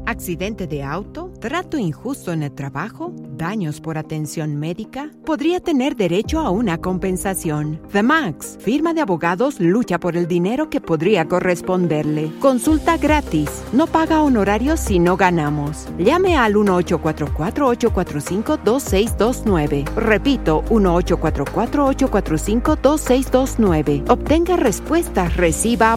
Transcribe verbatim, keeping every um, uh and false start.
accidente de auto, trato injusto en el trabajo, daños por atención médica, podría tener derecho a una compensación. The Max, firma de abogados, lucha por el dinero que podría corresponderle. Consulta gratis. No paga honorarios si no ganamos. Llame al uno ocho cuatro cuatro, ocho cuatro cinco, dos seis dos nueve. Repito, uno ocho cuatro cuatro, ocho cuatro cinco, dos seis dos nueve. Obtenga respuestas, reciba